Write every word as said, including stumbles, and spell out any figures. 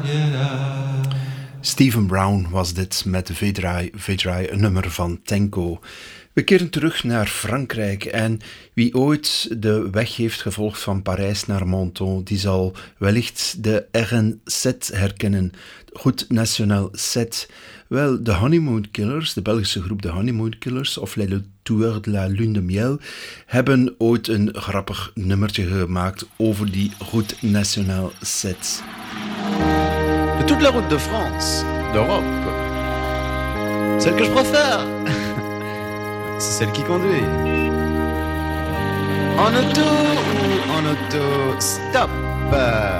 Stephen Brown was dit met de V-draai, V-draai, een nummer van Tenco. We keren terug naar Frankrijk en wie ooit de weg heeft gevolgd van Parijs naar Menton, die zal wellicht de R N Z herkennen, Route Nationale zes. Wel, de Honeymoon Killers, de Belgische groep de Honeymoon Killers, of Les Tueurs de la Lune de Miel, hebben ooit een grappig nummertje gemaakt over die Route Nationale zes. De toute la route de France, d'Europe, celle que je préfère, c'est celle qui conduit. En auto ou en auto stop.